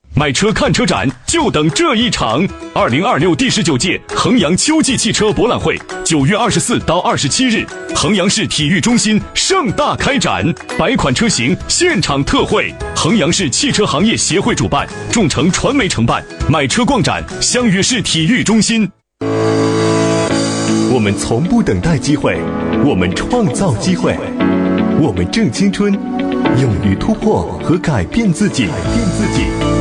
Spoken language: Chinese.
买车看车展，就等这一场！2026第19届衡阳秋季汽车博览会，9月24到27日，衡阳市体育中心盛大开展，100款车型现场特惠。衡阳市汽车行业协会主办，众诚传媒承办，买车逛展相约市体育中心。 我们从不等待机会，我们创造机会，我们正青春，勇于突破和改变自己。